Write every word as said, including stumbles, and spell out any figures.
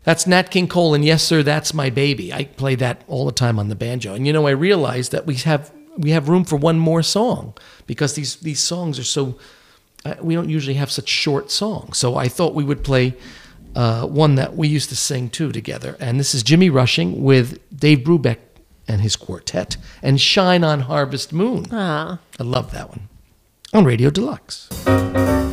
That's Nat King Cole, and Yes Sir, That's My Baby. I play that all the time on the banjo. And you know, I realized that we have we have room for one more song because these these songs are so. Uh, we don't usually have such short songs, so I thought we would play uh, one that we used to sing too together. And this is Jimmy Rushing with Dave Brubeck and his quartet, and Shine on Harvest Moon. Ah. I love that one on Radio Deluxe.